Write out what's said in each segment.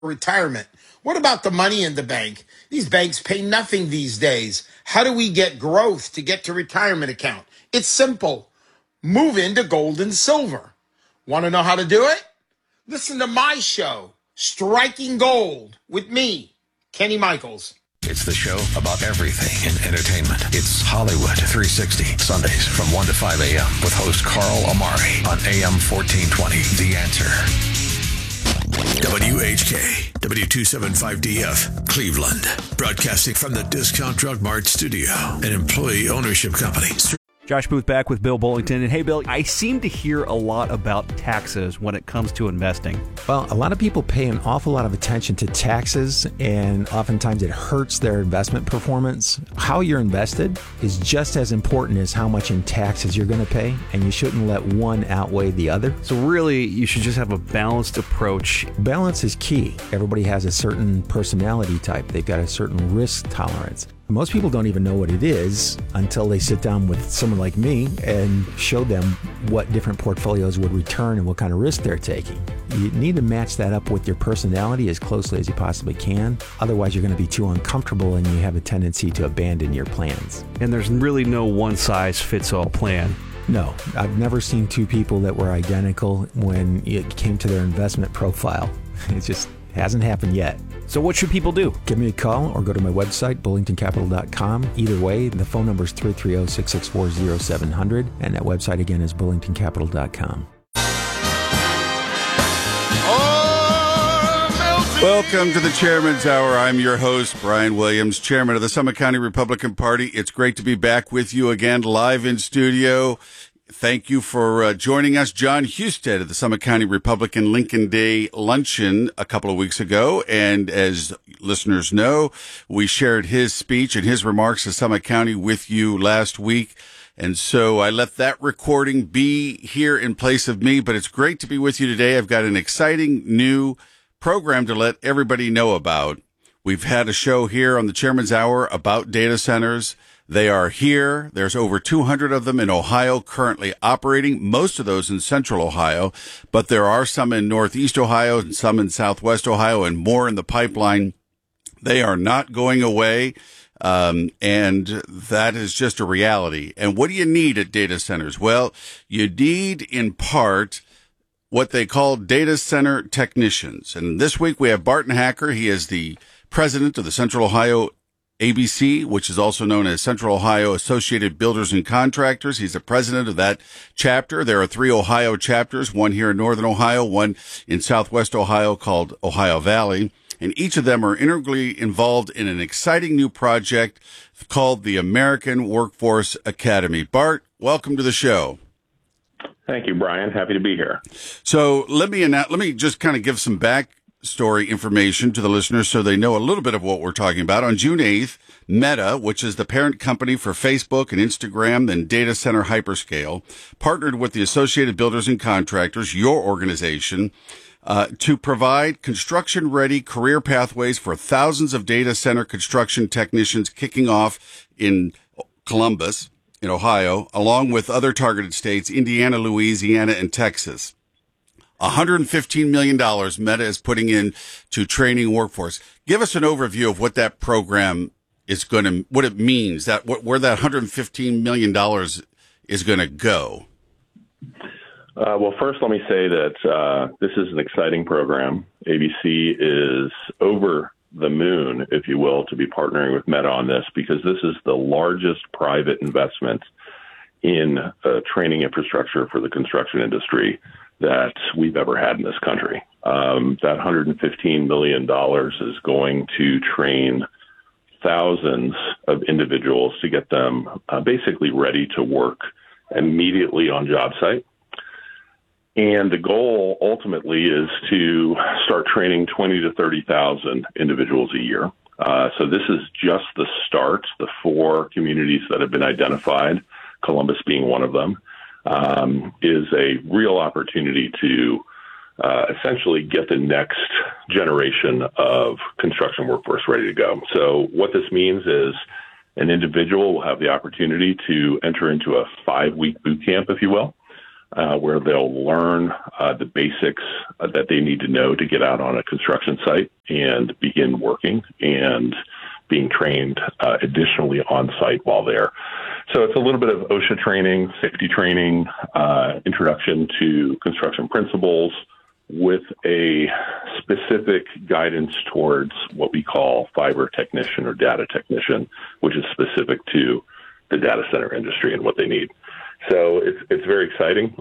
retirement. What about the money in the bank? These banks pay nothing these days. How do we get growth to get to retirement account? It's simple. Move into gold and silver. Want to know how to do it? Listen to my show, Striking Gold, with me, Kenny Michaels. It's the show about everything in entertainment. It's Hollywood 360, Sundays from 1 to 5 a.m. with host Carl Amari on AM 1420, The Answer. WHK, W275DF, Cleveland. Broadcasting from the Discount Drug Mart studio, an employee ownership company. Josh Booth back with Bill Bullington. And hey, Bill, I seem to hear a lot about taxes when it comes to investing. Well, a lot of people pay an awful lot of attention to taxes, and oftentimes it hurts their investment performance. How you're invested is just as important as how much in taxes you're going to pay, and you shouldn't let one outweigh the other. So really, you should just have a balanced approach. Balance is key. Everybody has a certain personality type. They've got a certain risk tolerance. Most people don't even know what it is until they sit down with someone like me and show them what different portfolios would return and what kind of risk they're taking. You need to match that up with your personality as closely as you possibly can. Otherwise, you're going to be too uncomfortable and you have a tendency to abandon your plans. And there's really no one-size-fits-all plan. No, I've never seen two people that were identical when it came to their investment profile. It just hasn't happened yet. So what should people do? Give me a call or go to my website, bullingtoncapital.com. Either way, the phone number is 330-664-0700, and that website again is bullingtoncapital.com. Welcome to the Chairman's Hour. I'm your host, Brian Williams, Chairman of the Summit County Republican Party. It's great to be back with you again, live in studio. Thank you for joining us. John Husted at the Summit County Republican Lincoln Day Luncheon a couple of weeks ago. And as listeners know, we shared his speech and his remarks to Summit County with you last week. And so I let that recording be here in place of me. But it's great to be with you today. I've got an exciting new program to let everybody know about. We've had a show here on the Chairman's Hour about data centers. They are here. There's over 200 of them in Ohio currently operating, most of those in central Ohio, but there are some in northeast Ohio and some in southwest Ohio and more in the pipeline. They are not going away, and that is just a reality. And what do you need at data centers? Well, you need, in part, what they call data center technicians. And this week we have Barton Hacker. He is the president of the Central Ohio ABC, which is also known as Central Ohio Associated Builders and Contractors. He's the president of that chapter. There are 3 Ohio chapters, one here in northern Ohio, one in southwest Ohio called Ohio Valley. And each of them are integrally involved in an exciting new project called the American Workforce Academy. Bart, welcome to the show. Thank you, Brian. Happy to be here. So let me just kind of give some backstory information to the listeners so they know a little bit of what we're talking about. On June 8th, Meta, which is the parent company for Facebook and Instagram and data center hyperscale, partnered with the Associated Builders and Contractors, your organization, to provide construction-ready career pathways for thousands of data center construction technicians kicking off in Columbus, in Ohio, along with other targeted states, Indiana, Louisiana, and Texas. $115 million Meta is putting in to training workforce. Give us an overview of what that program is going to, what it means, where that $115 million is going to go. Well, first, let me say that this is an exciting program. ABC is over the moon, if you will, to be partnering with Meta on this, because this is the largest private investment in training infrastructure for the construction industry that we've ever had in this country. That $115 million is going to train thousands of individuals to get them basically ready to work immediately on job site. And the goal ultimately is to start training 20 to 30,000 individuals a year. So this is just the start. The 4 communities that have been identified, Columbus being one of them, is a real opportunity to essentially get the next generation of construction workforce ready to go. So what this means is an individual will have the opportunity to enter into a 5-week boot camp, if you will, where they'll learn the basics that they need to know to get out on a construction site and begin working and being trained additionally on site while there. So it's a little bit of OSHA training, safety training, introduction to construction principles with a specific guidance towards what we call fiber technician or data technician, which is specific to the data center industry and what they need. So it's very exciting.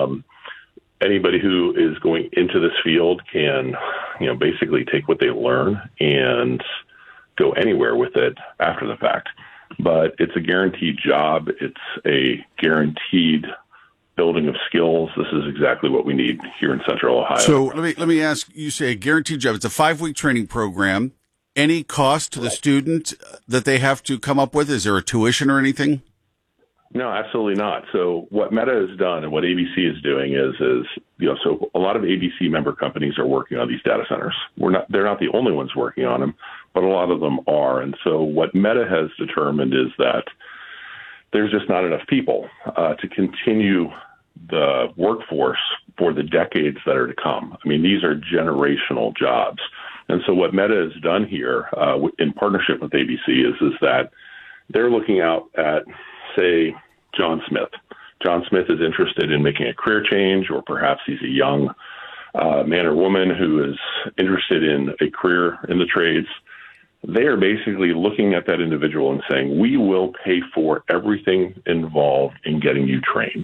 Anybody who is going into this field can, basically take what they learn and go anywhere with it after the fact. But it's a guaranteed job. It's a guaranteed building of skills. This is exactly what we need here in Central Ohio. So let me ask, you say a guaranteed job. It's a 5-week training program. Any cost to the student that they have to come up with? Is there a tuition or anything? No, absolutely not. So what Meta has done and what ABC is doing is so a lot of ABC member companies are working on these data centers. They're not the only ones working on them, but a lot of them are. And so what Meta has determined is that there's just not enough people to continue the workforce for the decades that are to come. I mean, these are generational jobs. And so what Meta has done here in partnership with ABC is that they're looking out at, say, John Smith. John Smith is interested in making a career change, or perhaps he's a young man or woman who is interested in a career in the trades. They are basically looking at that individual and saying, we will pay for everything involved in getting you trained.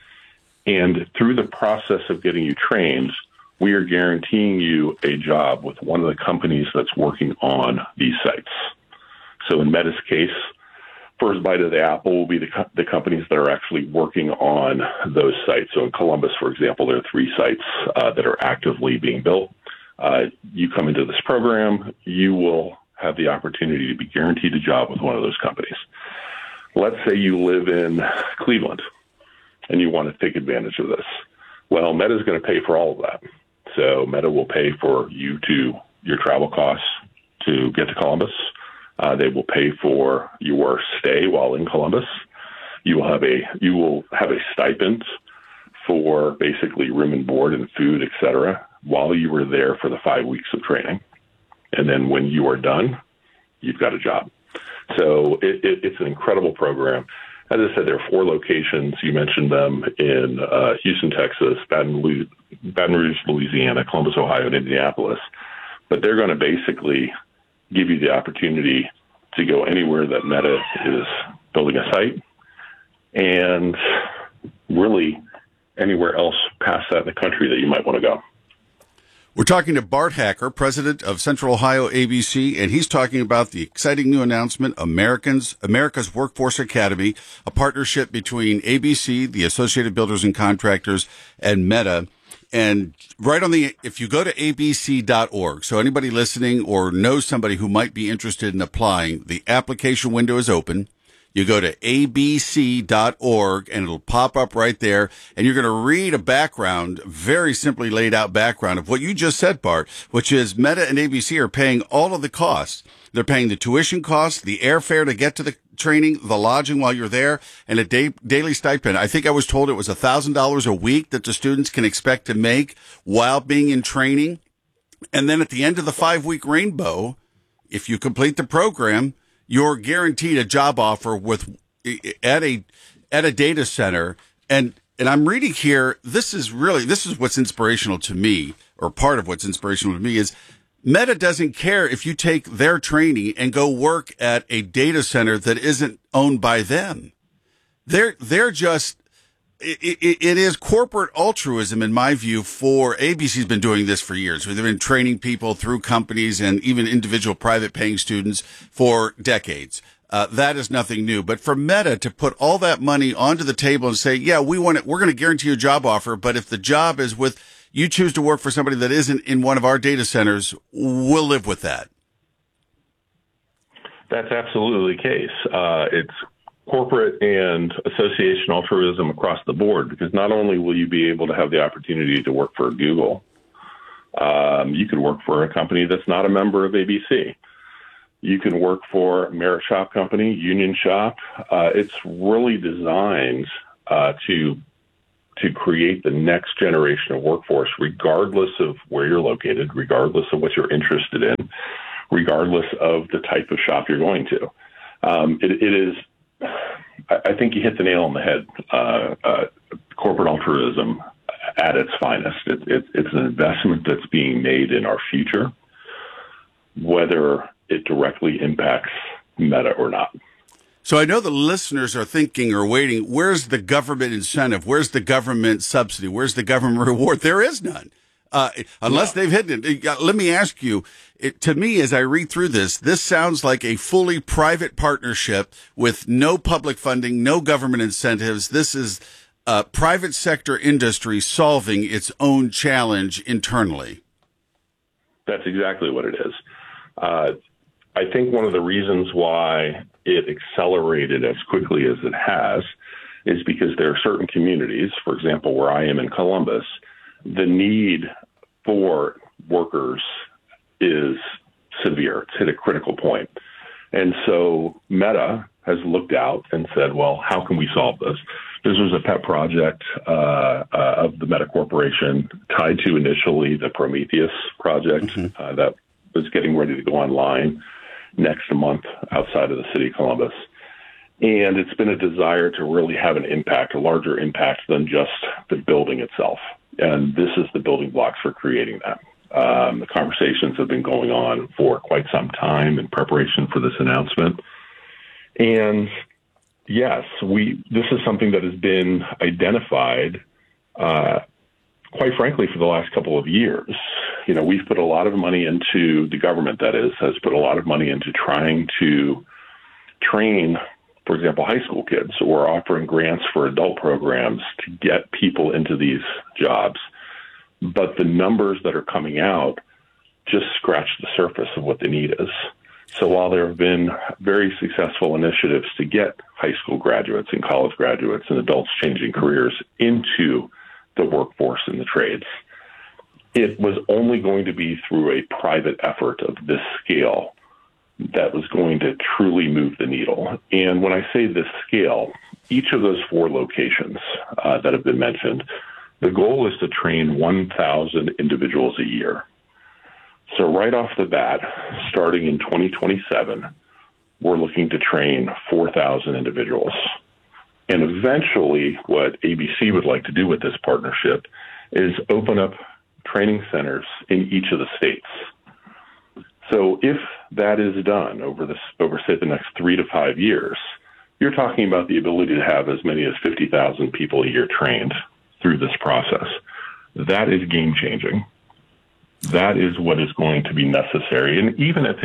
And through the process of getting you trained, we are guaranteeing you a job with one of the companies that's working on these sites. So in Meta's case, first bite of the apple will be the companies that are actually working on those sites. So in Columbus, for example, there are 3 sites that are actively being built. You come into this program, you will have the opportunity to be guaranteed a job with one of those companies. Let's say you live in Cleveland and you want to take advantage of this. Well, Meta is going to pay for all of that. So Meta will pay for your travel costs to get to Columbus. They will pay for your stay while in Columbus. You will have a stipend for basically room and board and food, et cetera, while you were there for the 5 weeks of training. And then when you are done, you've got a job. So it's an incredible program. As I said, there are 4 locations. You mentioned them in Houston, Texas, Baton Rouge, Louisiana, Columbus, Ohio, and Indianapolis. But they're going to basically give you the opportunity to go anywhere that Meta is building a site, and really anywhere else past that in the country that you might want to go. We're talking to Bart Hacker, president of Central Ohio ABC, and he's talking about the exciting new announcement, America's Workforce Academy, a partnership between ABC, the Associated Builders and Contractors, and Meta. And if you go to abc.org, so anybody listening or knows somebody who might be interested in applying, the application window is open. You go to abc.org and it'll pop up right there. And you're going to read a background, very simply laid out background of what you just said, Bart, which is Meta and ABC are paying all of the costs. They're paying the tuition costs, the airfare to get to the training, the lodging while you're there, and a daily stipend. I think I was told it was $1,000 a week that the students can expect to make while being in training. And then at the end of the 5-week rainbow, if you complete the program, you're guaranteed a job offer at a data center. And I'm reading here, this is what's inspirational to me, or part of what's inspirational to me, is Meta doesn't care if you take their training and go work at a data center that isn't owned by them. They're just, it is corporate altruism, in my view, for ABC's been doing this for years. They've been training people through companies and even individual private paying students for decades. That is nothing new. But for Meta to put all that money onto the table and say, yeah, we're going to guarantee you a job offer, but if the job is you choose to work for somebody that isn't in one of our data centers, we'll live with that. That's absolutely the case. It's corporate and association altruism across the board, because not only will you be able to have the opportunity to work for Google, you could work for a company that's not a member of ABC. You can work for Merit Shop Company, Union Shop. It's really designed to to create the next generation of workforce, regardless of where you're located, regardless of what you're interested in, regardless of the type of shop you're going to. It is, I think you hit the nail on the head. Corporate altruism at its finest. It's an investment that's being made in our future, whether it directly impacts Meta or not. So I know the listeners are thinking or waiting, where's the government incentive? Where's the government subsidy? Where's the government reward? There is none. Unless they've hidden it. Let me ask you, to me, as I read through this sounds like a fully private partnership with no public funding, no government incentives. This is private sector industry solving its own challenge internally. That's exactly what it is. I think one of the reasons why it accelerated as quickly as it has is because there are certain communities, for example, where I am in Columbus, the need for workers is severe. It's hit a critical point. And so Meta has looked out and said, well, how can we solve this? This was a pet project of the Meta Corporation tied to initially the Prometheus project that was getting ready to go online next month outside of the city of Columbus. And it's been a desire to really have an impact, a larger impact than just the building itself. And this is the building blocks for creating that. The conversations have been going on for quite some time in preparation for this announcement. And yes, this is something that has been identified, quite frankly, for the last couple of years. You know, we've put a lot of money into, the government that is, has put a lot of money into trying to train, for example, high school kids, or offering grants for adult programs to get people into these jobs. But the numbers that are coming out just scratch the surface of what the need is. So while there have been very successful initiatives to get high school graduates and college graduates and adults changing careers into the workforce in the trades, it was only going to be through a private effort of this scale that was going to truly move the needle. And when I say this scale, each of those 4 locations that have been mentioned, the goal is to train 1,000 individuals a year. So right off the bat, starting in 2027, we're looking to train 4,000 individuals. And eventually, what ABC would like to do with this partnership is open up training centers in each of the states. So if that is done over say, the next 3 to 5 years, you're talking about the ability to have as many as 50,000 people a year trained through this process. That is game-changing. That is what is going to be necessary. And even at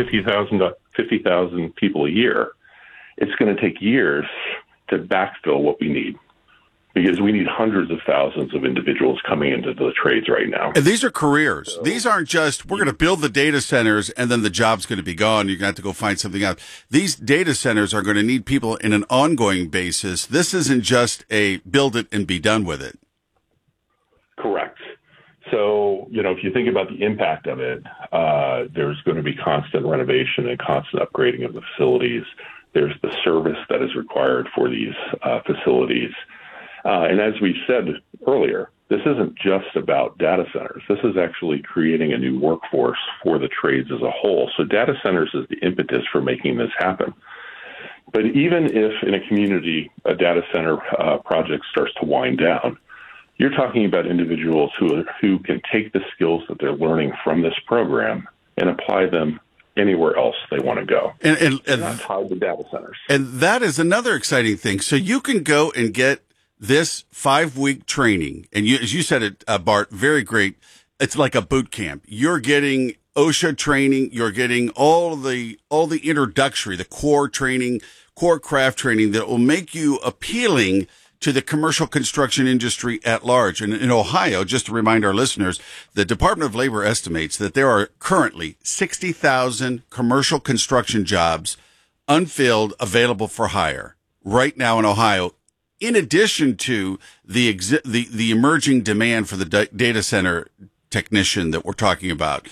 50,000 people a year, it's going to take years to backfill what we need, because we need hundreds of thousands of individuals coming into the trades right now. And these are careers. These aren't just, we're going to build the data centers and then the job's going to be gone. You're going to have to go find something else. These data centers are going to need people in an ongoing basis. This isn't just a build it and be done with it. Correct. So, if you think about the impact of it, there's going to be constant renovation and constant upgrading of the facilities. There's the service that is required for these facilities. And as we said earlier, this isn't just about data centers. This is actually creating a new workforce for the trades as a whole. So data centers is the impetus for making this happen. But even if in a community a data center project starts to wind down, you're talking about individuals who can take the skills that they're learning from this program and apply them anywhere else they want to go. And not tied to data centers. And that is another exciting thing. So you can go and get this 5-week training. And as you said it, Bart, very great. It's like a boot camp. You're getting OSHA training. You're getting all the introductory, the core training, core craft training that will make you appealing to the commercial construction industry at large. And in Ohio, just to remind our listeners, the Department of Labor estimates that there are currently 60,000 commercial construction jobs unfilled, available for hire right now in Ohio, in addition to the emerging demand for the data center technician that we're talking about.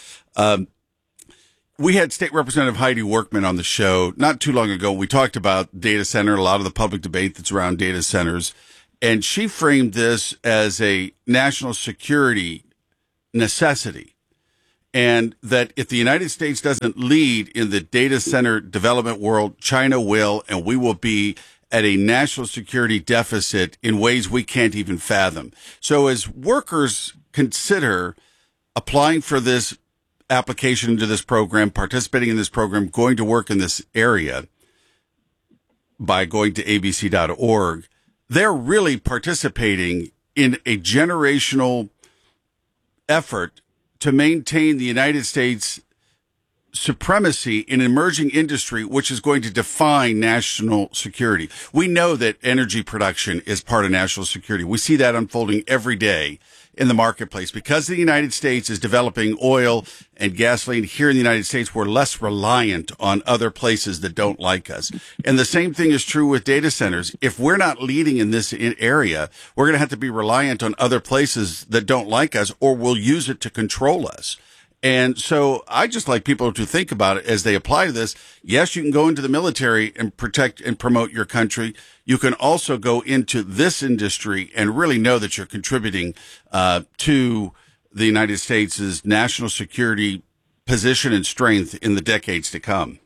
We had State Representative Heidi Workman on the show not too long ago. We talked about data center, a lot of the public debate that's around data centers. And she framed this as a national security necessity. And that if the United States doesn't lead in the data center development world, China will, and we will be at a national security deficit in ways we can't even fathom. So as workers consider applying for this application into this program, participating in this program, going to work in this area by going to abc.org, they're really participating in a generational effort to maintain the United States supremacy in an emerging industry, which is going to define national security. We know that energy production is part of national security. We see that unfolding every day in the marketplace. Because the United States is developing oil and gasoline here in the United States, we're less reliant on other places that don't like us. And the same thing is true with data centers. If we're not leading in this area, we're going to have to be reliant on other places that don't like us or will use it to control us. And so I just like people to think about it as they apply to this. Yes, you can go into the military and protect and promote your country. You can also go into this industry and really know that you're contributing to the United States' national security position and strength in the decades to come.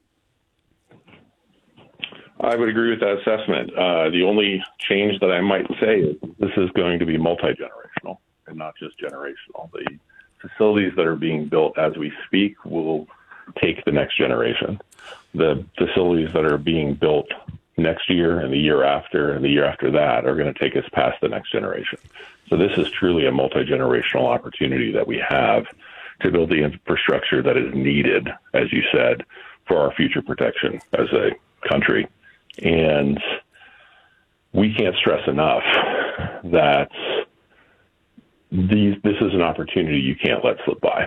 I would agree with that assessment. The only change that I might say is this is going to be multi-generational and not just generational. The facilities that are being built as we speak will take the next generation. The facilities that are being built next year and the year after and the year after that are going to take us past the next generation. So this is truly a multi-generational opportunity that we have to build the infrastructure that is needed, as you said, for our future protection as a country. And we can't stress enough that this is an opportunity you can't let slip by.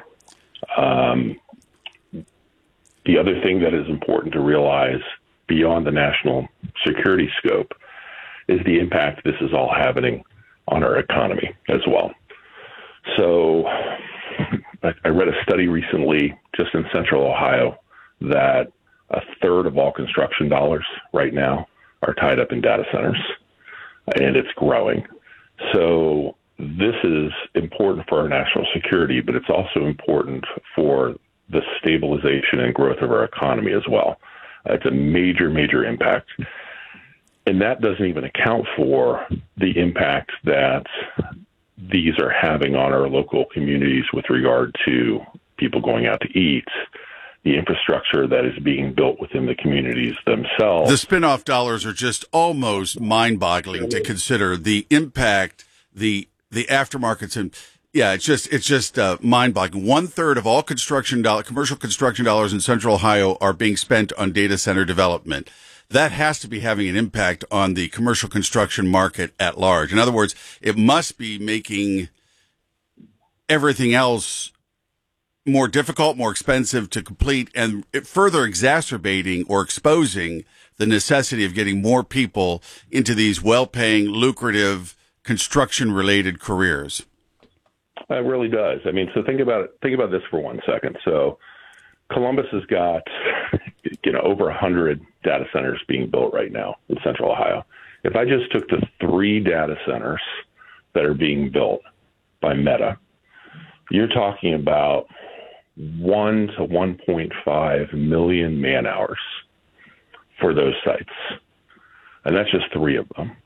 The other thing that is important to realize beyond the national security scope is the impact this is all having on our economy as well. So I read a study recently just in Central Ohio that a third of all construction dollars right now are tied up in data centers, and it's growing. So this is important for our national security, but it's also important for the stabilization and growth of our economy as well. It's a major, major impact. And that doesn't even account for the impact that these are having on our local communities with regard to people going out to eat, the infrastructure that is being built within the communities themselves. The spin-off dollars are just almost mind-boggling to consider the impact, the aftermarkets, and yeah, it's just mind-boggling. 1/3 of all commercial construction dollars in Central Ohio are being spent on data center development. That has to be having an impact on the commercial construction market at large. In other words, it must be making everything else more difficult, more expensive to complete, and further exacerbating or exposing the necessity of getting more people into these well-paying, lucrative, construction-related careers. It really does. I mean, so think about this for 1 second. So Columbus has got, over 100 data centers being built right now in Central Ohio. If I just took the 3 data centers that are being built by Meta, you're talking about 1 to 1.5 million man hours for those sites. And that's just 3 of them.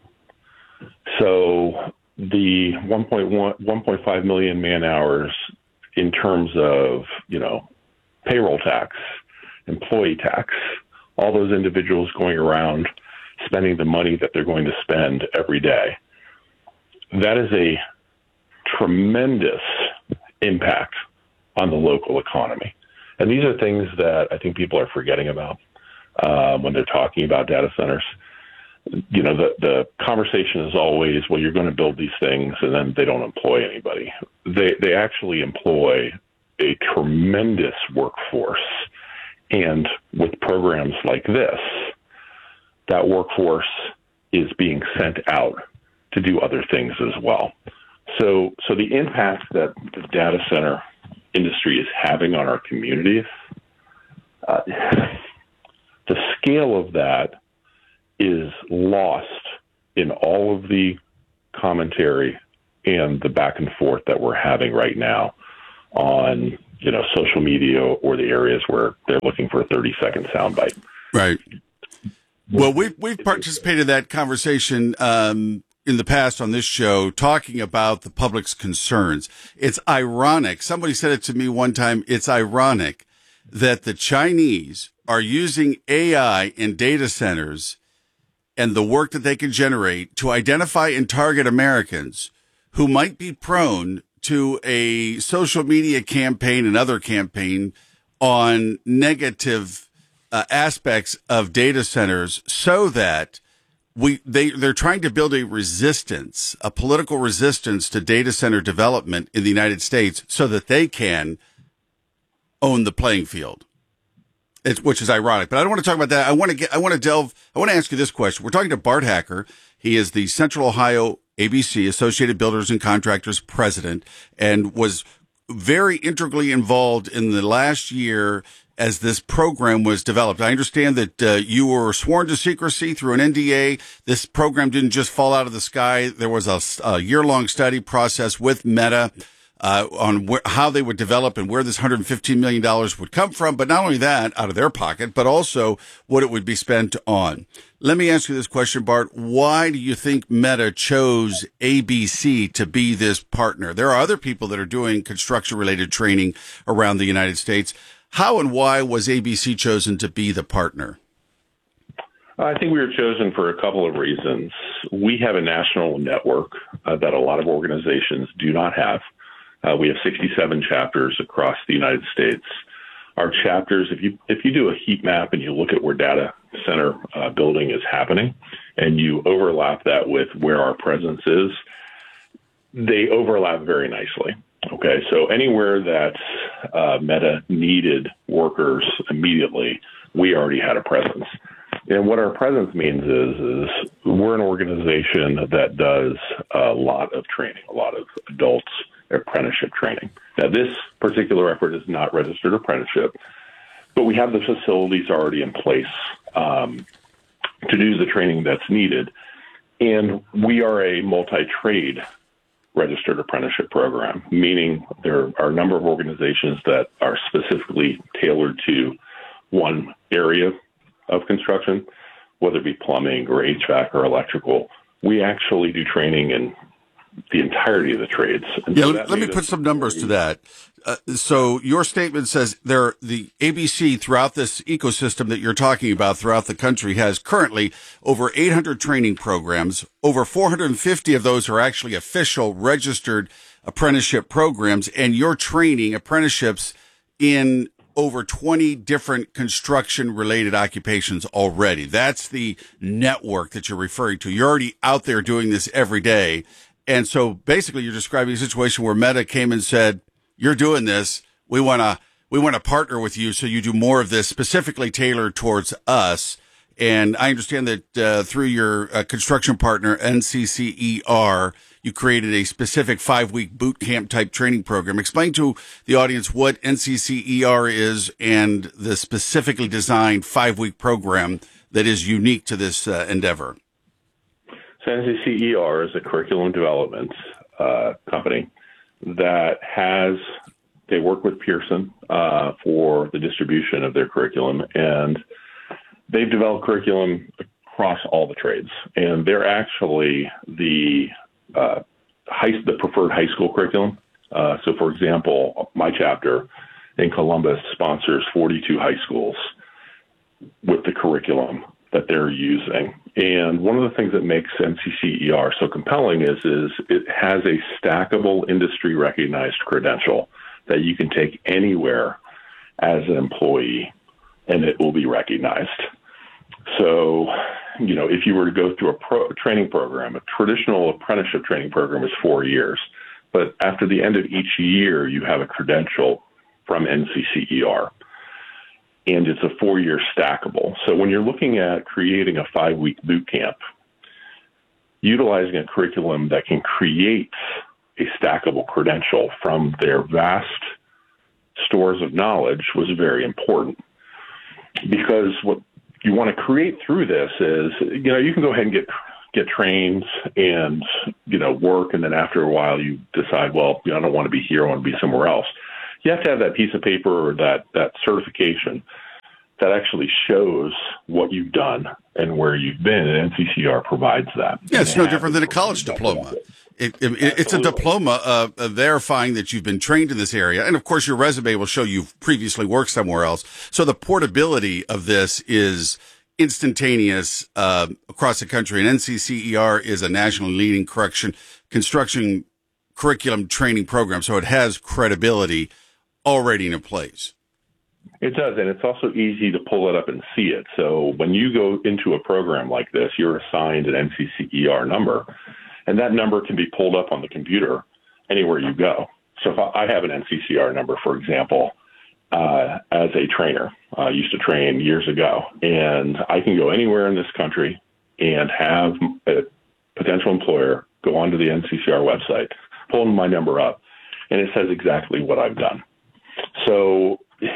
So the 1.5 million man hours in terms of, payroll tax, employee tax, all those individuals going around spending the money that they're going to spend every day. That is a tremendous impact on the local economy. And these are things that I think people are forgetting about when they're talking about data centers. The conversation is always, well, you're going to build these things and then they don't employ anybody. They actually employ a tremendous workforce. And with programs like this, that workforce is being sent out to do other things as well. So the impact that the data center industry is having on our communities, the scale of that is lost in all of the commentary and the back and forth that we're having right now on, social media or the areas where they're looking for a 30-second soundbite. Right. Well, we've participated in that conversation in the past on this show, talking about the public's concerns. It's ironic. Somebody said it to me one time. It's ironic that the Chinese are using AI in data centers and the work that they can generate to identify and target Americans who might be prone to a social media campaign and other campaign on negative aspects of data centers, so that they're trying to build a resistance, a political resistance to data center development in the United States, so that they can own the playing field. Which is ironic, but I don't want to talk about that. I want to ask you this question. We're talking to Bart Hacker. He is the Central Ohio ABC, Associated Builders and Contractors president, and was very integrally involved in the last year as this program was developed. I understand that you were sworn to secrecy through an NDA. This program didn't just fall out of the sky. There was a year-long study process with Meta on how they would develop and where this $115 million would come from. But not only that, out of their pocket, but also what it would be spent on. Let me ask you this question, Bart. Why do you think Meta chose ABC to be this partner? There are other people that are doing construction-related training around the United States. How and why was ABC chosen to be the partner? I think we were chosen for a couple of reasons. We have a national network that a lot of organizations do not have. We have 67 chapters across the United States. Our chapters, if you do a heat map and you look at where data center building is happening, and you overlap that with where our presence is, they overlap very nicely. Okay, so anywhere that Meta needed workers immediately, we already had a presence. And what our presence means is we're an organization that does a lot of training, a lot of adults apprenticeship training. Now, this particular effort is not registered apprenticeship, but we have the facilities already in place to do the training that's needed. And we are a multi-trade registered apprenticeship program, meaning there are a number of organizations that are specifically tailored to one area of construction, whether it be plumbing or HVAC or electrical. We actually do training in the entirety of the trades. And yeah, so let me put some numbers to that. So your statement says the ABC throughout this ecosystem that you're talking about throughout the country has currently over 800 training programs. Over 450 of those are actually official registered apprenticeship programs, and you're training apprenticeships in over 20 different construction-related occupations already. That's the network that you're referring to. You're already out there doing this every day. And so basically you're describing a situation where Meta came and said, you're doing this. We want to partner with you so you do more of this specifically tailored towards us. And I understand that through your construction partner, NCCER, you created a specific 5-week boot camp type training program. Explain to the audience what NCCER is and the specifically designed 5-week program that is unique to this endeavor. So NCCER is a curriculum development company that they work with Pearson for the distribution of their curriculum, and they've developed curriculum across all the trades. And they're actually the preferred high school curriculum. So, for example, my chapter in Columbus sponsors 42 high schools with the curriculum that they're using. And one of the things that makes NCCER so compelling is it has a stackable industry recognized credential that you can take anywhere as an employee and it will be recognized. So, if you were to go through a training program, a traditional apprenticeship training program is 4 years. But after the end of each year, you have a credential from NCCER. And it's a 4-year stackable. So when you're looking at creating a 5-week boot camp, utilizing a curriculum that can create a stackable credential from their vast stores of knowledge was very important. Because what you want to create through this is, you can go ahead and get get trained and, work. And then after a while, you decide, well, I don't want to be here. I want to be somewhere else. You have to have that piece of paper or that certification that actually shows what you've done and where you've been. And NCCR provides that. Yeah, it's no different than a college diploma. It's a diploma verifying that you've been trained in this area. And, of course, your resume will show you've previously worked somewhere else. So the portability of this is instantaneous across the country. And NCCER is a nationally leading construction curriculum training program. So it has credibility already in place. It does, and it's also easy to pull it up and see it. So when you go into a program like this, you're assigned an NCCER number, and that number can be pulled up on the computer anywhere you go. So if I have an NCCER number, for example, as a trainer, I used to train years ago, and I can go anywhere in this country and have a potential employer go onto the NCCER website, pull my number up, and it says exactly what I've done. So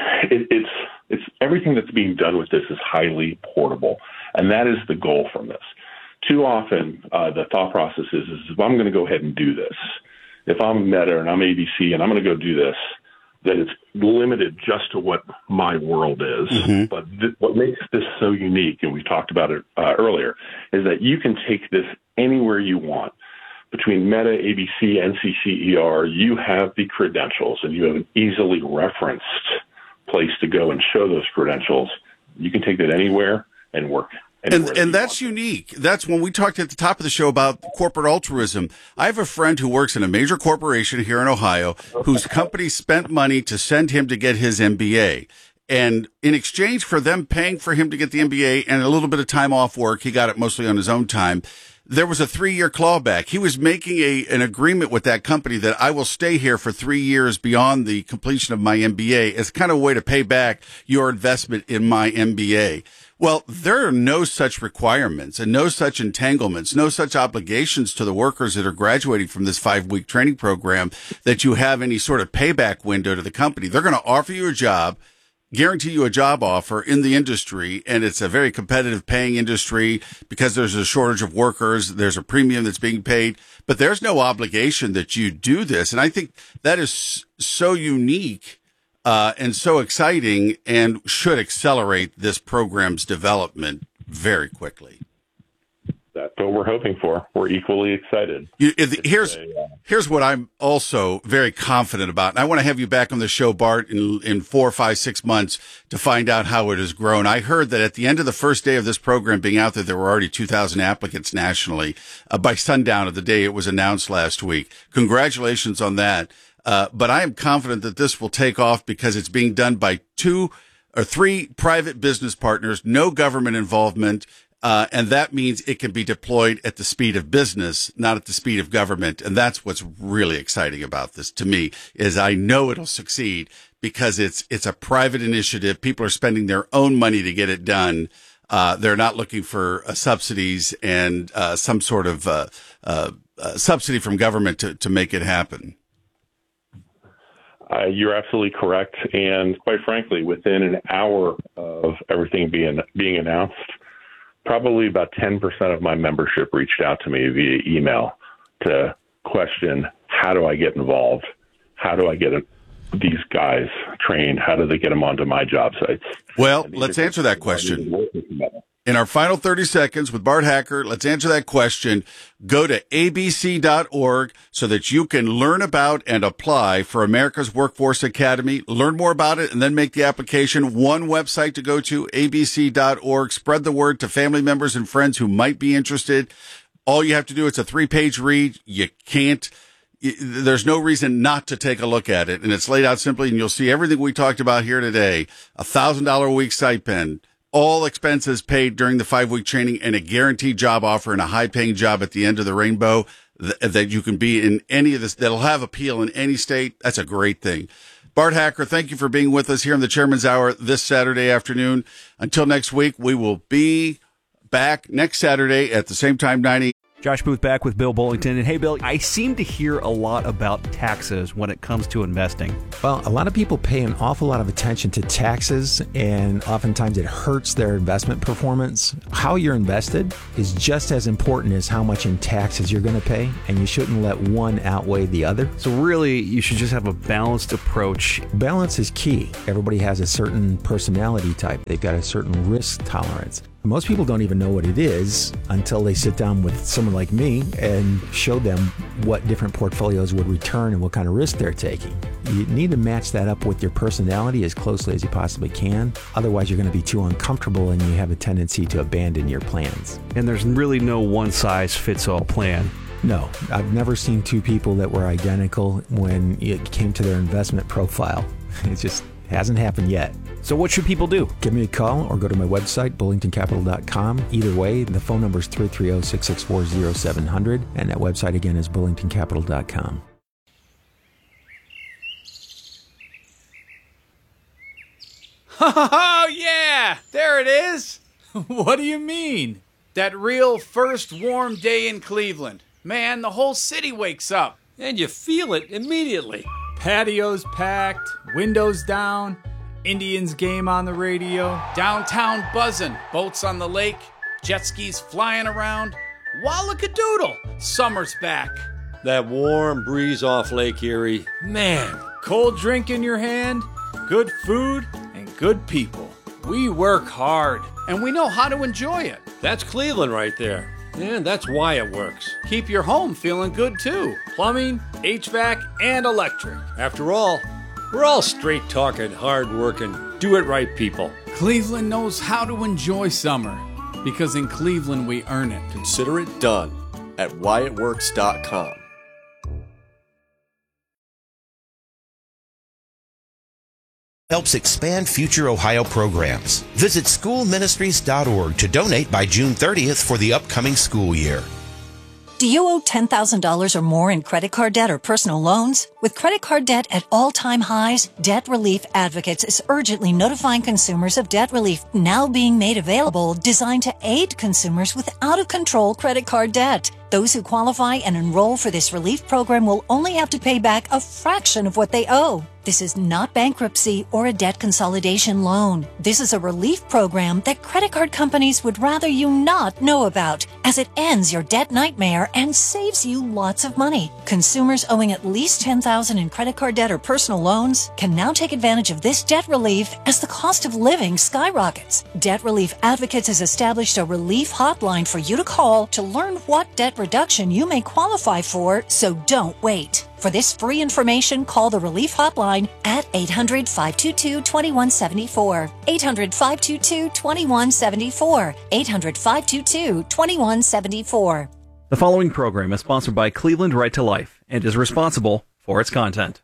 it's everything that's being done with this is highly portable, and that is the goal from this. Too often, the thought process is if I'm going to go ahead and do this, if I'm Meta and I'm ABC and I'm going to go do this, that it's limited just to what my world is. Mm-hmm. But what makes this so unique, and we talked about it earlier, is that you can take this anywhere you want. Between Meta, ABC, NCCER, you have the credentials and you have an easily referenced place to go and show those credentials. You can take that anywhere and work. And that's unique. That's when we talked at the top of the show about corporate altruism. I have a friend who works in a major corporation here in Ohio whose company spent money to send him to get his MBA. And in exchange for them paying for him to get the MBA and a little bit of time off work, he got it mostly on his own time. There was a 3-year clawback. He was making an agreement with that company that I will stay here for 3 years beyond the completion of my MBA as kind of a way to pay back your investment in my MBA. Well, there are no such requirements and no such entanglements, no such obligations to the workers that are graduating from this 5-week training program that you have any sort of payback window to the company. They're going to offer you a job, guarantee you a job offer in the industry, and it's a very competitive paying industry because there's a shortage of workers. There's a premium that's being paid, but there's no obligation that you do this. And I think that is so unique and so exciting and should accelerate this program's development very quickly. That's what we're hoping for. We're equally excited. Here's what I'm also very confident about. And I want to have you back on the show, Bart, in 4, 5, 6 months to find out how it has grown. I heard that at the end of the first day of this program being out there were already 2,000 applicants nationally by sundown of the day it was announced last week. Congratulations on that. But I am confident that this will take off because it's being done by 2 or 3 private business partners, no government involvement. And that means it can be deployed at the speed of business, not at the speed of government. And that's what's really exciting about this to me is I know it'll succeed because it's a private initiative. People are spending their own money to get it done. They're not looking for subsidies and some sort of subsidy from government to make it happen. You're absolutely correct. And quite frankly, within an hour of everything being announced, probably about 10% of my membership reached out to me via email to question, how do I get involved? How do I get these guys trained? How do they get them onto my job sites? Well, let's answer that question. In our final 30 seconds with Bart Hacker, let's answer that question. Go to abc.org so that you can learn about and apply for America's Workforce Academy. Learn more about it and then make the application. One website to go to, abc.org. Spread the word to family members and friends who might be interested. All you have to do, it's a 3-page read. There's no reason not to take a look at it. And it's laid out simply, and you'll see everything we talked about here today. $1,000 a week stipend. All expenses paid during the 5-week training and a guaranteed job offer and a high-paying job at the end of the rainbow that you can be in any of this, that'll have appeal in any state. That's a great thing. Bart Hacker, thank you for being with us here in the Chairman's Hour this Saturday afternoon. Until next week, we will be back next Saturday at the same time, 9 a.m. Josh Booth back with Bill Bullington. And hey, Bill, I seem to hear a lot about taxes when it comes to investing. Well, a lot of people pay an awful lot of attention to taxes, and oftentimes it hurts their investment performance. How you're invested is just as important as how much in taxes you're going to pay, and you shouldn't let one outweigh the other. So really, you should just have a balanced approach. Balance is key. Everybody has a certain personality type. They've got a certain risk tolerance. Most people don't even know what it is until they sit down with someone like me and show them what different portfolios would return and what kind of risk they're taking. You need to match that up with your personality as closely as you possibly can. Otherwise, you're going to be too uncomfortable and you have a tendency to abandon your plans. And there's really no one-size-fits-all plan. No, I've never seen two people that were identical when it came to their investment profile. It just hasn't happened yet. So what should people do? Give me a call or go to my website, bullingtoncapital.com. Either way, the phone number is 330-664-0700, and that website again is bullingtoncapital.com. Oh, yeah! There it is! What do you mean? That real first warm day in Cleveland. Man, the whole city wakes up. And you feel it immediately. Patios packed, windows down, Indians game on the radio, downtown buzzing, boats on the lake, jet skis flying around. Wallakadoodle, summer's back. That warm breeze off Lake Erie. Man, Cold drink in your hand, good food, and good people. We work hard, and we know how to enjoy it. that's Cleveland right there. And that's why it works. Keep your home feeling good, too. Plumbing, HVAC, and electric. After all, we're all straight-talking, hard-working, do-it-right people. Cleveland knows how to enjoy summer, because in Cleveland we earn it. Consider it done at whyitworks.com. Helps expand future Ohio programs. Visit schoolministries.org to donate by June 30th for the upcoming school year. Do you owe $10,000 or more in credit card debt or personal loans? With credit card debt at all-time highs, Debt Relief Advocates is urgently notifying consumers of debt relief now being made available, designed to aid consumers with out-of-control credit card debt. Those who qualify and enroll for this relief program will only have to pay back a fraction of what they owe. This is not bankruptcy or a debt consolidation loan. This is a relief program that credit card companies would rather you not know about, as it ends your debt nightmare and saves you lots of money. Consumers owing at least $10,000 in credit card debt or personal loans can now take advantage of this debt relief as the cost of living skyrockets. Debt Relief Advocates has established a relief hotline for you to call to learn what debt reduction you may qualify for, so don't wait. For this free information, call the Relief Hotline at 800-522-2174. 800-522-2174. 800-522-2174. The following program is sponsored by Cleveland Right to Life and is responsible for its content.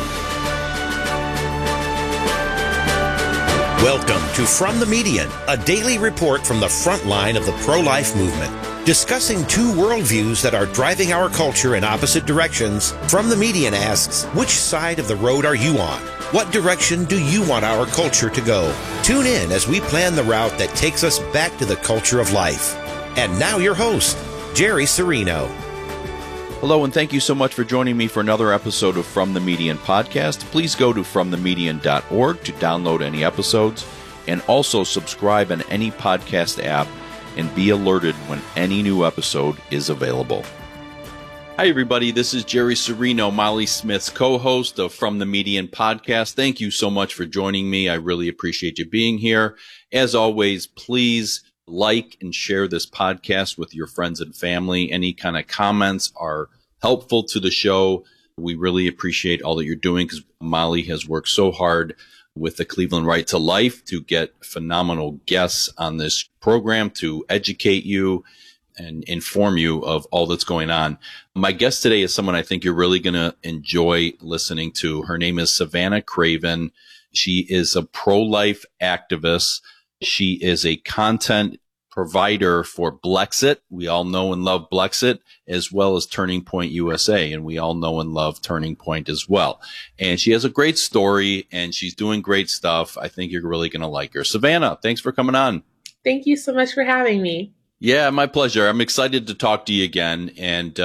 Welcome to From the Median, a daily report from the front line of the pro-life movement. Discussing two worldviews that are driving our culture in opposite directions, From the Median asks, which side of the road are you on? What direction do you want our culture to go? Tune in as we plan the route that takes us back to the culture of life. And now your host, Jerry Serino. Hello, and thank you so much for joining me for another episode of From the Median podcast. Please go to fromthemedian.org to download any episodes, and also subscribe on any podcast app and be alerted when any new episode is available. Hi, everybody. This is Jerry Serino, Molly Smith's co-host of From the Median podcast. Thank you so much for joining me. I really appreciate you being here. As always, please like and share this podcast with your friends and family. Any kind of comments are helpful to the show. We really appreciate all that you're doing, because Molly has worked so hard with the Cleveland Right to Life to get phenomenal guests on this program to educate you and inform you of all that's going on. My guest today is someone I think you're really going to enjoy listening to. Her name is Savannah Craven. She is a pro-life activist. She is a content provider for Blexit. We all know and love Blexit, as well as Turning Point USA, and we all know and love Turning Point as well. And she has a great story, and she's doing great stuff. I think you're really going to like her. Savannah, thanks for coming on. Thank you so much for having me. Yeah, my pleasure. I'm excited to talk to you again. And,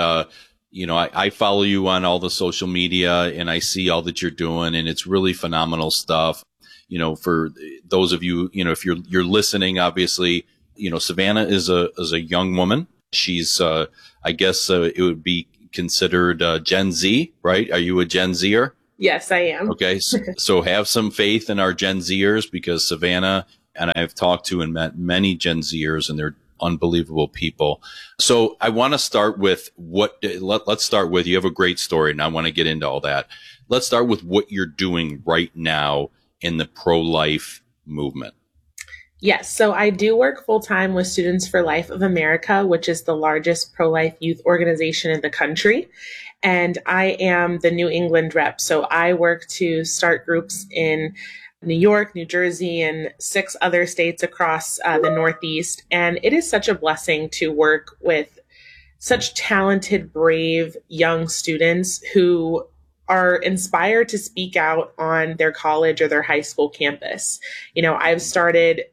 I follow you on all the social media and I see all that you're doing, and it's really phenomenal stuff. For those of you, if you're listening, obviously, Savannah is a young woman. She's, I guess, it would be considered Gen Z, right? Are you a Gen Zer? Yes, I am. Okay. So have some faith in our Gen Zers, because Savannah and I've talked to and met many Gen Zers, and they're unbelievable people. So I want to start with let's start with, you have a great story and I want to get into all that. Let's start with what you're doing right now in the pro-life movement. Yes. So I do work full time with Students for Life of America, which is the largest pro-life youth organization in the country. And I am the New England rep. So I work to start groups in New York, New Jersey, and 6 other states across the Northeast. And it is such a blessing to work with such talented, brave young students who are inspired to speak out on their college or their high school campus. I've started,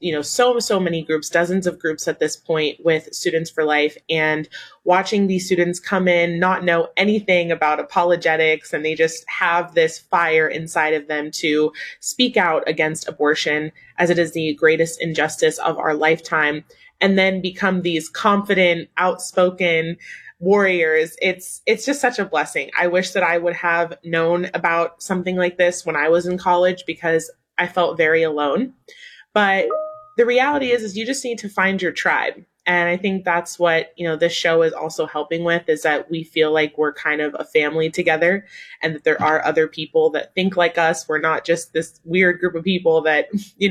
so many groups, dozens of groups at this point with Students for Life, and watching these students come in, not know anything about apologetics, and they just have this fire inside of them to speak out against abortion, as it is the greatest injustice of our lifetime, and then become these confident, outspoken warriors. It's just such a blessing. I wish that I would have known about something like this when I was in college, because I felt very alone. But the reality is you just need to find your tribe. And I think that's what, this show is also helping with, is that we feel like we're kind of a family together, and that there are other people that think like us. We're not just this weird group of people that,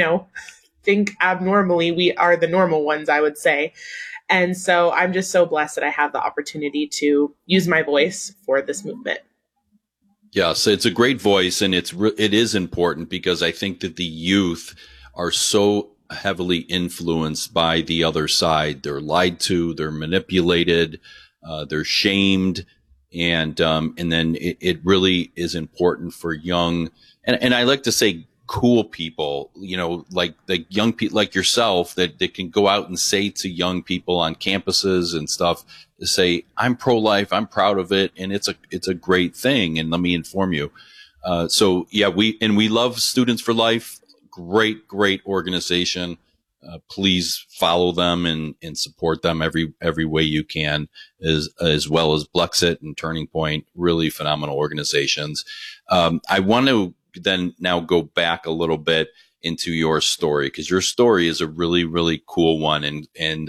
think abnormally. We are the normal ones, I would say. And so I'm just so blessed that I have the opportunity to use my voice for this movement. Yes, it's a great voice, and it is important, because I think that the youth are so heavily influenced by the other side. They're lied to, they're manipulated, they're shamed, and then it really is important for young, and I like to say cool people, like the young people like yourself, that can go out and say to young people on campuses and stuff, to say, I'm pro-life, I'm proud of it, and it's a great thing. And let me inform you. So yeah, we love Students for Life. Great organization. Please follow them and support them every way you can, as well as Blexit and Turning Point. Really phenomenal organizations. I want to then now go back a little bit into your story, because your story is a really, really cool one. And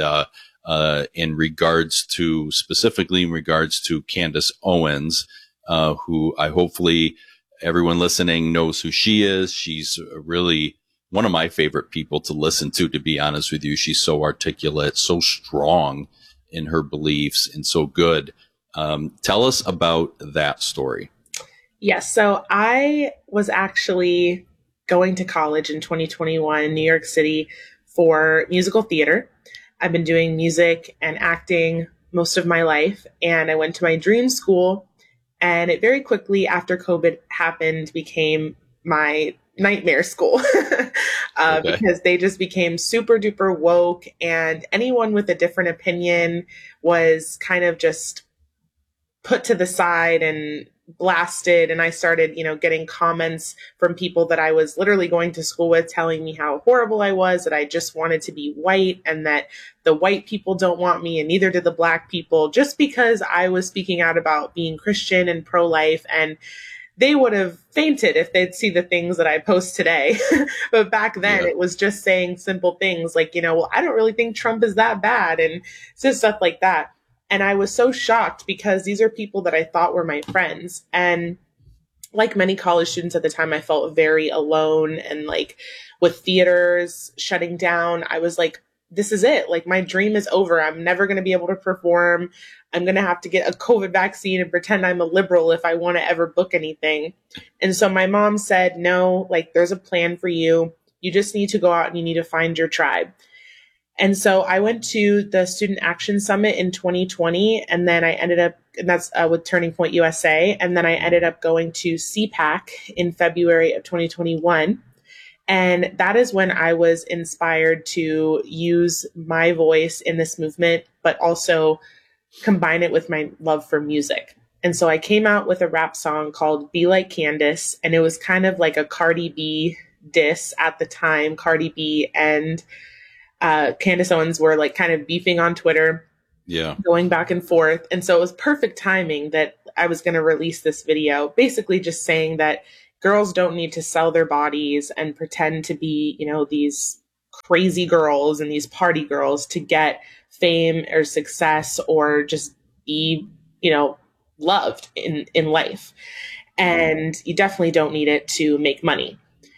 specifically in regards to Candace Owens, who hopefully everyone listening knows who she is. She's really one of my favorite people to listen to be honest with you. She's so articulate, so strong in her beliefs, and so good. Tell us about that story. Yes. So I was actually going to college in 2021 in New York City for musical theater. I've been doing music and acting most of my life, and I went to my dream school, and it very quickly after COVID happened became my nightmare school because they just became super duper woke, and anyone with a different opinion was kind of just put to the side and blasted. And I started, getting comments from people that I was literally going to school with, telling me how horrible I was, that I just wanted to be white, and that the white people don't want me, and neither did the black people, just because I was speaking out about being Christian and pro-life. And they would have fainted if they'd see the things that I post today. But back then it was just saying simple things like, well, I don't really think Trump is that bad, and just stuff like that. And I was so shocked, because these are people that I thought were my friends. And like many college students at the time, I felt very alone. And like with theaters shutting down, I was like, this is it. Like my dream is over. I'm never going to be able to perform. I'm going to have to get a COVID vaccine and pretend I'm a liberal if I want to ever book anything. And so my mom said, no, like there's a plan for you. You just need to go out and you need to find your tribe. And so I went to the Student Action Summit in 2020, and then I ended up, and that's with Turning Point USA, and then I ended up going to CPAC in February of 2021. And that is when I was inspired to use my voice in this movement, but also combine it with my love for music. And so I came out with a rap song called Be Like Candace, and it was kind of like a Cardi B diss at the time. Cardi B and Candace Owens were like kind of beefing on Twitter, going back and forth. And so it was perfect timing that I was going to release this video, basically just saying that girls don't need to sell their bodies and pretend to be, you know, these crazy girls and these party girls to get fame or success or just be, you know, loved in life. And you definitely don't need it to make money.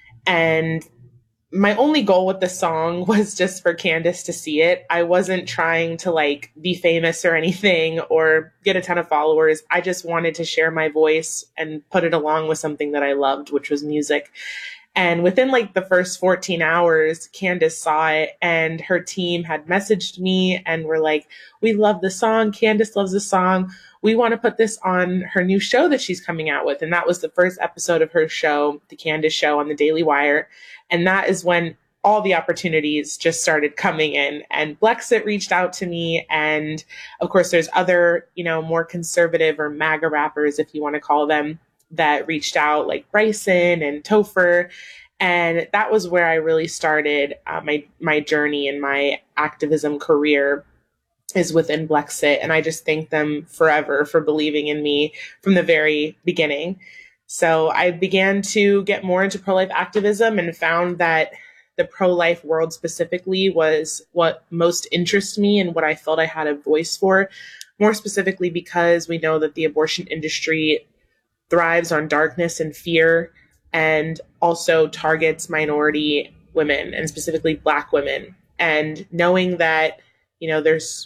And my only goal with the song was just for Candace to see it. I wasn't trying to like be famous or anything or get a ton of followers. I just wanted to share my voice and put it along with something that I loved, which was music. And within like the first 14 hours, Candace saw it and her team had messaged me and were like, we love the song. Candace loves the song. We want to put this on her new show that she's coming out with. And that was the first episode of her show, The Candace Show on the Daily Wire. And that is when all the opportunities just started coming in, and Blexit reached out to me. And of course, there's other, you know, more conservative or MAGA rappers, if you want to call them, that reached out, like Bryson and Topher. And that was where I really started my journey in my activism career, is within Blexit. And I just thank them forever for believing in me from the very beginning. So I began to get more into pro-life activism and found that the pro-life world specifically was what most interests me and what I felt I had a voice for, more specifically because we know that the abortion industry thrives on darkness and fear and also targets minority women and specifically Black women. And knowing that, you know, there's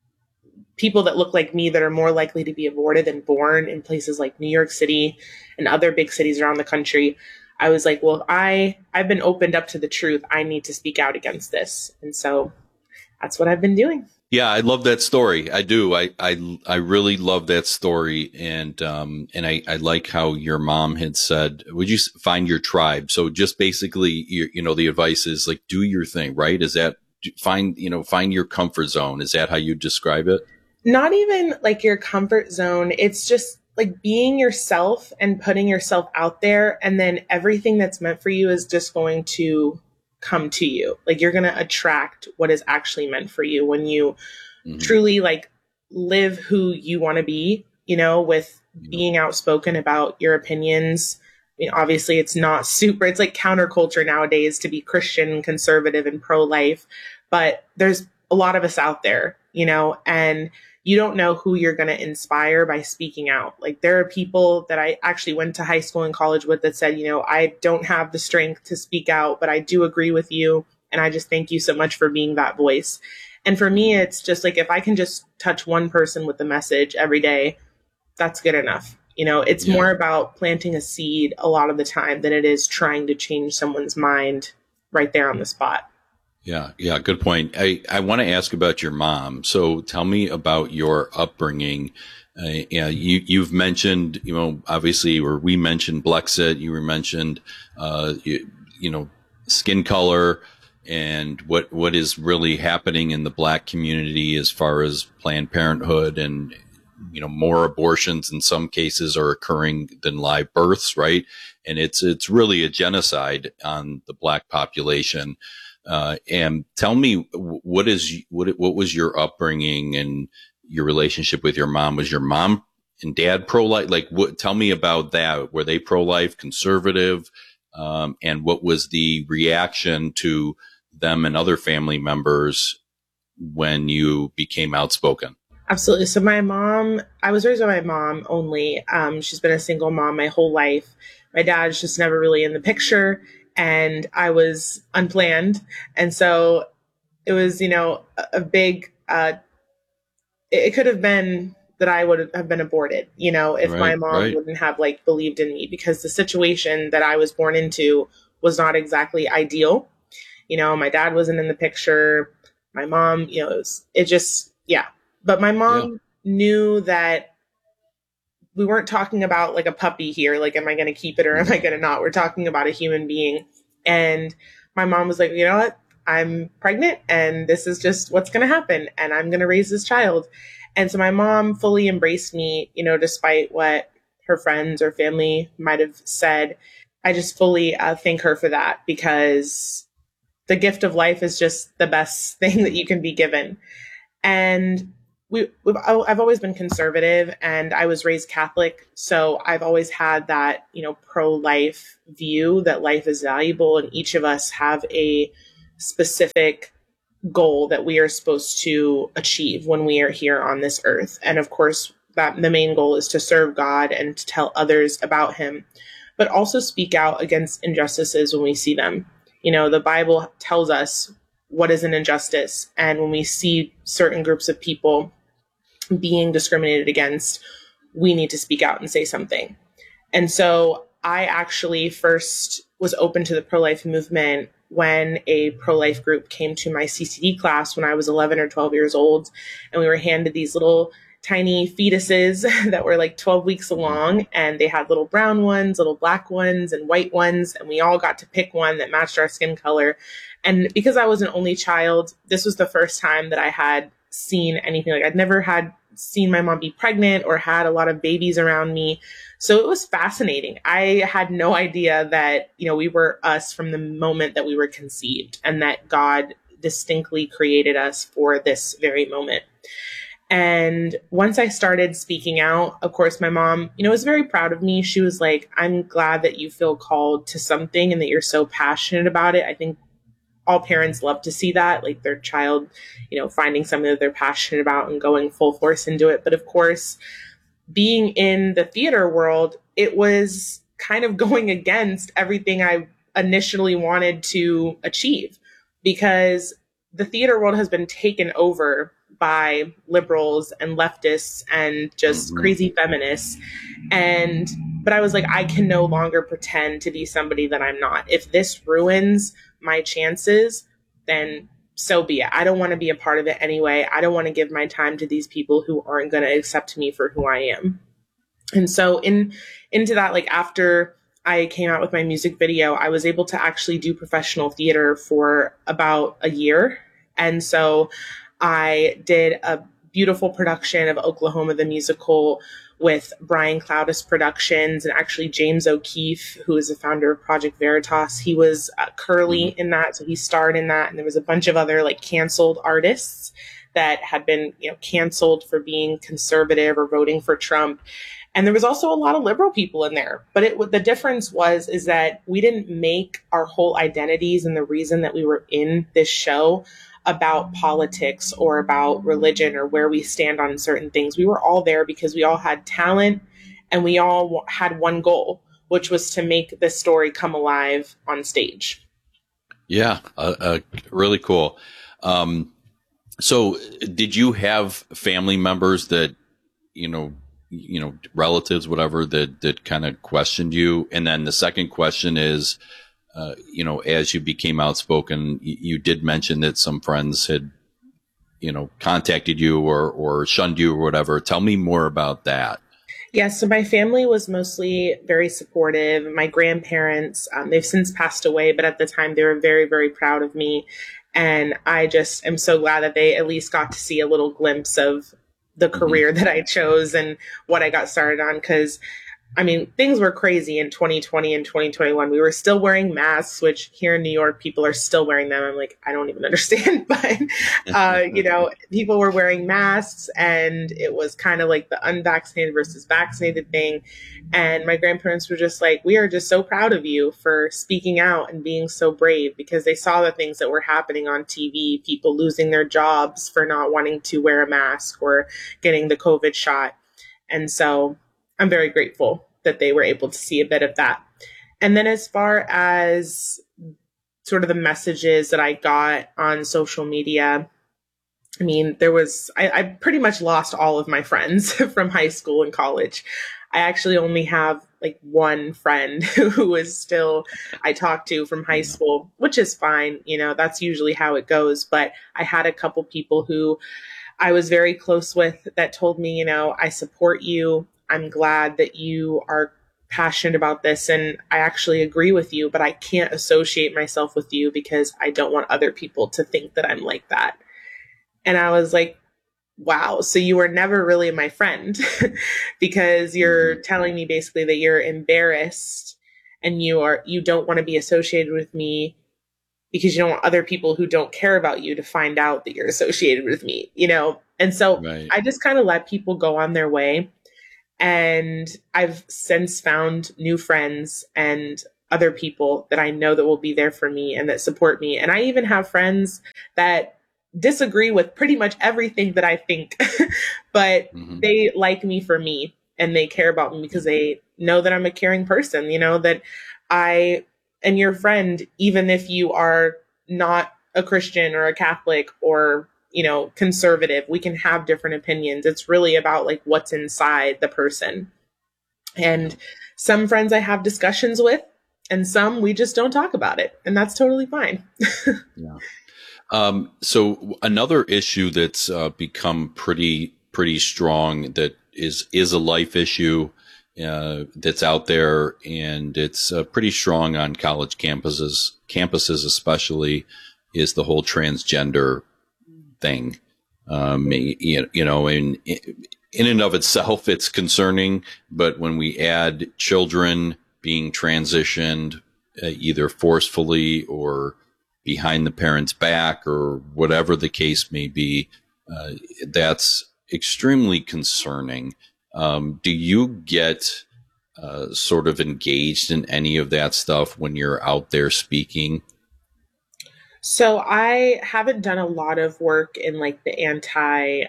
people that look like me that are more likely to be aborted than born in places like New York City and other big cities around the country, I was like, well, I've been opened up to the truth. I need to speak out against this. And so that's what I've been doing. Yeah, I love that story. I do. I really love that story. And I like how your mom had said, would you find your tribe? So just basically, you know, the advice is like, do your thing, right? Is that find your comfort zone? Is that how you describe it? Not even like your comfort zone. It's just like being yourself and putting yourself out there. And then everything that's meant for you is just going to come to you. Like you're going to attract what is actually meant for you when you truly like live who you want to be, you know, with being outspoken about your opinions. I mean, obviously it's not it's like counterculture nowadays to be Christian, conservative, and pro-life, but there's a lot of us out there, you know, and you don't know who you're going to inspire by speaking out. Like there are people that I actually went to high school and college with that said, you know, I don't have the strength to speak out, but I do agree with you. And I just thank you so much for being that voice. And for me, it's just like, if I can just touch one person with the message every day, that's good enough. You know, it's more about planting a seed a lot of the time than it is trying to change someone's mind right there on the spot. Yeah. Good point. I want to ask about your mom. So tell me about your upbringing. You've mentioned, you know, obviously, or we mentioned Blexit. You were mentioned, you know, skin color and what is really happening in the Black community as far as Planned Parenthood, and, you know, more abortions in some cases are occurring than live births, right? And it's really a genocide on the Black population. And tell me, what was your upbringing and your relationship with your mom? Was your mom and dad pro-life? Like, tell me about that. Were they pro-life, conservative? And what was the reaction to them and other family members when you became outspoken? Absolutely. So my mom, I was raised by my mom only. She's been a single mom my whole life. My dad's just never really in the picture. And I was unplanned. And so it was, you know, a big, it could have been that I would have been aborted, you know, if my mom wouldn't have like believed in me, because the situation that I was born into was not exactly ideal. You know, my dad wasn't in the picture. My mom, you know, but my mom knew that we weren't talking about like a puppy here. Like, am I going to keep it or am I going to not? We're talking about a human being And my mom was like, you know what? I'm pregnant and this is just what's going to happen. And I'm going to raise this child. And so my mom fully embraced me, you know, despite what her friends or family might have said. I just fully thank her for that, because the gift of life is just the best thing that you can be given. And I've always been conservative, and I was raised Catholic. So I've always had that, you know, pro-life view that life is valuable, and each of us have a specific goal that we are supposed to achieve when we are here on this earth. And of course, that the main goal is to serve God and to tell others about him, but also speak out against injustices when we see them. You know, the Bible tells us what is an injustice. And when we see certain groups of people being discriminated against, we need to speak out and say something. And so I actually first was open to the pro-life movement when a pro-life group came to my CCD class when I was 11 or 12 years old. And we were handed these little tiny fetuses that were like 12 weeks along, and they had little brown ones, little black ones, and white ones. And we all got to pick one that matched our skin color. And because I was an only child, this was the first time that I had seen anything like, I'd never had seen my mom be pregnant or had a lot of babies around me. So it was fascinating. I had no idea that, you know, we were us from the moment that we were conceived, and that God distinctly created us for this very moment. And once I started speaking out, of course, my mom, you know, was very proud of me. She was like, I'm glad that you feel called to something and that you're so passionate about it. I think all parents love to see that, like their child, you know, finding something that they're passionate about and going full force into it. But of course, being in the theater world, it was kind of going against everything I initially wanted to achieve, because the theater world has been taken over by liberals and leftists and just crazy feminists. But I was like, I can no longer pretend to be somebody that I'm not. If this ruins my chances, then so be it. I don't want to be a part of it anyway. I don't want to give my time to these people who aren't going to accept me for who I am. And so into that, like after I came out with my music video, I was able to actually do professional theater for about a year. And so I did a beautiful production of Oklahoma the Musical with Brian Cloudis Productions, and actually James O'Keefe, who is the founder of Project Veritas. He was Curly in that, so he starred in that. And there was a bunch of other like canceled artists that had been, you know, canceled for being conservative or voting for Trump. And there was also a lot of liberal people in there. But the difference is that we didn't make our whole identities and the reason that we were in this show about politics or about religion or where we stand on certain things. We were all there because we all had talent and we all had one goal, which was to make this story come alive on stage. Yeah, really cool. So did you have family members that, you know, relatives, whatever, that kind of questioned you? And then the second question is, you know, as you became outspoken, you did mention that some friends had, you know, contacted you or shunned you or whatever. Tell me more about that. Yeah, so my family was mostly very supportive. My grandparents, they've since passed away, but at the time they were very, very proud of me. And I just am so glad that they at least got to see a little glimpse of the career that I chose and what I got started on. Because I mean, things were crazy in 2020 and 2021. We were still wearing masks, which here in New York, people are still wearing them. I'm like, I don't even understand. But, you know, people were wearing masks, and it was kind of like the unvaccinated versus vaccinated thing. And my grandparents were just like, we are just so proud of you for speaking out and being so brave, because they saw the things that were happening on TV, people losing their jobs for not wanting to wear a mask or getting the COVID shot. And so I'm very grateful that they were able to see a bit of that. And then as far as sort of the messages that I got on social media, I mean, I pretty much lost all of my friends from high school and college. I actually only have like one friend who is still, I talk to from high school, which is fine. You know, that's usually how it goes. But I had a couple people who I was very close with that told me, you know, I support you. I'm glad that you are passionate about this and I actually agree with you, but I can't associate myself with you because I don't want other people to think that I'm like that. And I was like, wow, so you were never really my friend because you're telling me basically that you're embarrassed and you don't want to be associated with me because you don't want other people who don't care about you to find out that you're associated with me, you know? And so I just kind of let people go on their way. And I've since found new friends and other people that I know that will be there for me and that support me. And I even have friends that disagree with pretty much everything that I think, but they like me for me and they care about me because they know that I'm a caring person, you know, that I am your friend, even if you are not a Christian or a Catholic or, you know, conservative. We can have different opinions. It's really about like what's inside the person. And some friends I have discussions with and some we just don't talk about it. And that's totally fine. So another issue that's become pretty strong that is a life issue that's out there, and it's pretty strong on college campuses especially, is the whole transgender thing. You know, in and of itself, it's concerning, but when we add children being transitioned either forcefully or behind the parent's back or whatever the case may be, that's extremely concerning. Do you get sort of engaged in any of that stuff when you're out there speaking? So I haven't done a lot of work in like the anti,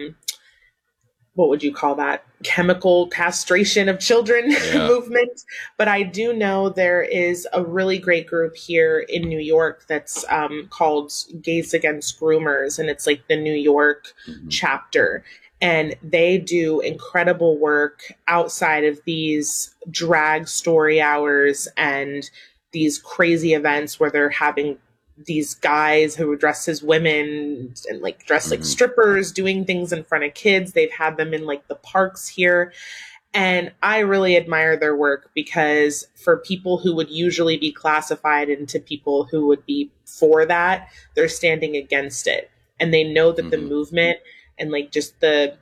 what would you call that? Chemical castration of children movement. But I do know there is a really great group here in New York that's called Gays Against Groomers. And it's like the New York chapter. And they do incredible work outside of these drag story hours and these crazy events where they're having these guys who are dressed as women and like dressed like strippers doing things in front of kids. They've had them in like the parks here. And I really admire their work because for people who would usually be classified into people who would be for that, they're standing against it. And they know that the movement and like just the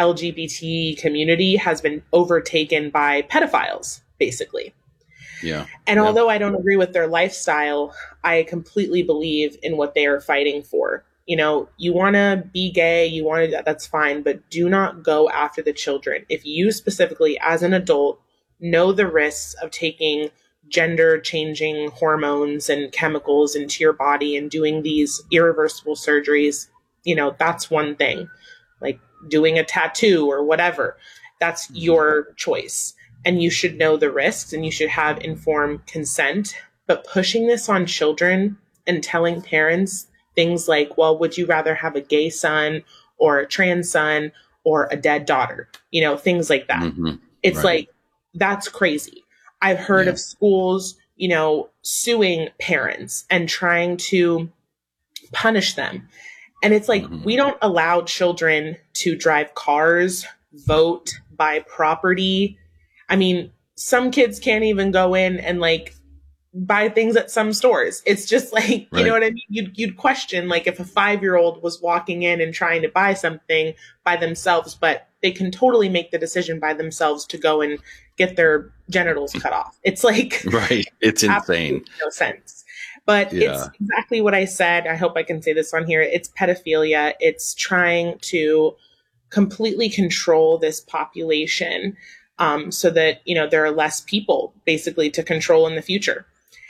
LGBT community has been overtaken by pedophiles, basically. Yeah. And although I don't agree with their lifestyle, I completely believe in what they are fighting for. You know, you want to be gay, that's fine, but do not go after the children. If you specifically, as an adult, know the risks of taking gender changing hormones and chemicals into your body and doing these irreversible surgeries, you know, that's one thing. Like doing a tattoo or whatever, that's your choice. And you should know the risks and you should have informed consent. But pushing this on children and telling parents things like, well, would you rather have a gay son or a trans son or a dead daughter? You know, things like that. It's like, that's crazy. I've heard of schools, you know, suing parents and trying to punish them. And it's like, we don't allow children to drive cars, vote, buy property. I mean, some kids can't even go in and like buy things at some stores. It's just like, you know what I mean? You'd question like if a 5-year-old was walking in and trying to buy something by themselves, but they can totally make the decision by themselves to go and get their genitals cut off. It's like, it's insane. No sense. But it's exactly what I said. I hope I can say this on here. It's pedophilia. It's trying to completely control this population. So that, you know, there are less people basically to control in the future.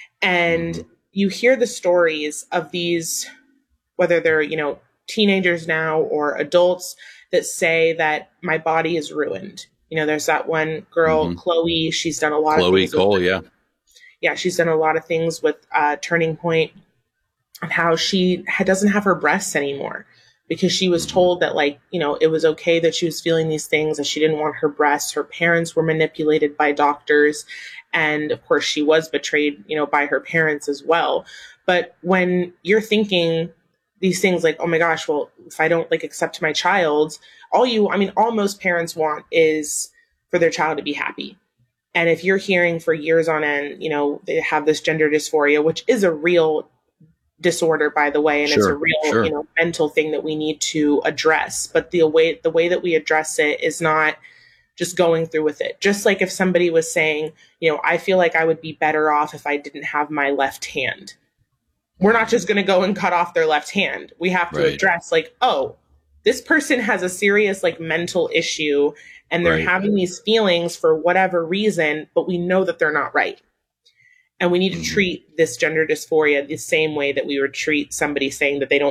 And you hear the stories of these, whether they're, you know, teenagers now or adults that say that my body is ruined. You know, there's that one girl, Chloe, she's done a lot of things. Chloe Cole, Yeah, she's done a lot of things with Turning Point and how she doesn't have her breasts anymore. Because she was told that, like, you know, it was okay that she was feeling these things and she didn't want her breasts. Her parents were manipulated by doctors. And of course, she was betrayed, you know, by her parents as well. But when you're thinking these things like, oh my gosh, well, if I don't like accept my child, all most parents want is for their child to be happy. And if you're hearing for years on end, they have this gender dysphoria, which is a real disorder, by the way, and it's a real, mental thing that we need to address. But the way that we address it is not just going through with it. Just like if somebody was saying, I feel like I would be better off if I didn't have my left hand. We're not just going to go and cut off their left hand. We have to address this person has a serious mental issue and they're having these feelings for whatever reason, but we know that they're not right. And we need to treat this gender dysphoria the same way that we would treat somebody saying that they don't